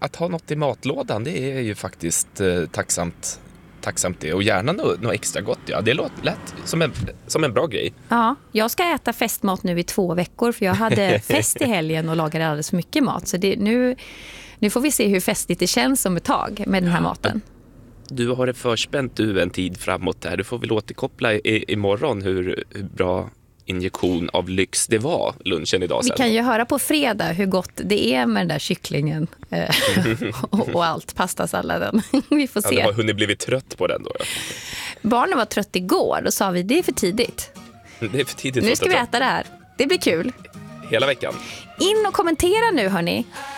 att ha något i matlådan, det är ju faktiskt tacksamt det. Och gärna något extra gott. Ja, det lät som en bra grej. Ja, jag ska äta festmat nu i 2 veckor för jag hade fest i helgen och lagade alldeles för mycket mat. Så nu får vi se hur festligt det känns om ett tag med den här maten. Du har det förspänt en tid framåt där. Du får väl återkoppla imorgon hur bra injektion av lyx det var lunchen idag. Vi kan ju höra på fredag hur gott det är med den där kycklingen och allt, pastasalladen. Vi får se. Ja, du har hunnit blivit trött på den då. Ja. Barnen var trött igår, då sa vi det är för tidigt. Det är för tidigt. Nu ska vi äta det här. Det blir kul. Hela veckan. In och kommentera nu hörni.